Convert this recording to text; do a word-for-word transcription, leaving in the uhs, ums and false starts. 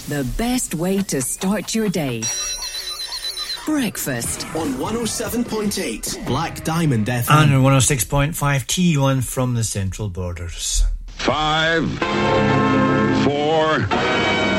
The best way to start your day. Breakfast on one oh seven point eight Black Diamond F M and on one oh six point five T one from the Central Borders. Five, four,